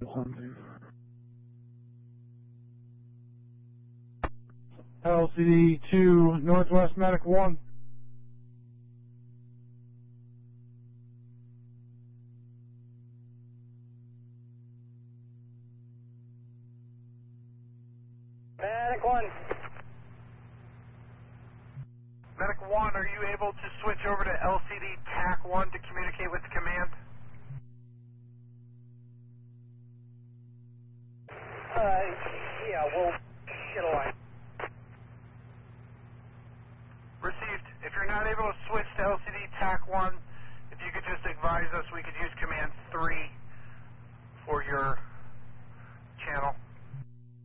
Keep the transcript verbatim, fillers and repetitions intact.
Hunting. L C D two, Northwest Medic one. Medic one. Medic one, are you able to switch over to L C D T A C one to communicate with the command? Uh, yeah, we'll get a line. Received. If you're not able to switch to L C D T A C one, if you could just advise us, we could use command three for your